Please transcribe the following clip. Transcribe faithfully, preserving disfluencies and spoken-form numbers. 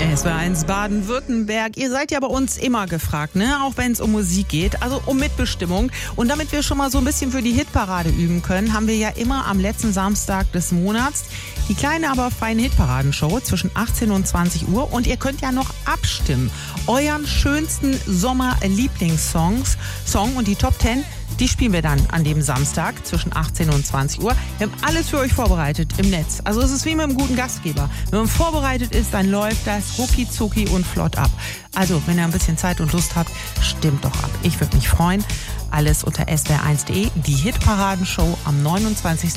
S W R eins Baden-Württemberg. Ihr seid ja bei uns immer gefragt, ne? Auch wenn es um Musik geht, also um Mitbestimmung. Und damit wir schon mal so ein bisschen für die Hitparade üben können, haben wir ja immer am letzten Samstag des Monats die kleine, aber feine Hitparadenshow zwischen achtzehn und zwanzig Uhr. Und ihr könnt ja noch abstimmen. Euren schönsten Sommer-Lieblingssongs, Song und die Top zehn, die spielen wir dann an dem Samstag zwischen achtzehn und zwanzig Uhr. Wir haben alles für euch vorbereitet im Netz. Also es ist wie mit einem guten Gastgeber. Wenn man vorbereitet ist, dann läuft das rucki zucki und flott ab. Also, wenn ihr ein bisschen Zeit und Lust habt, stimmt doch ab. Ich würde mich freuen. Alles unter S W R eins punkt de. Die Hitparadenshow am neunundzwanzigsten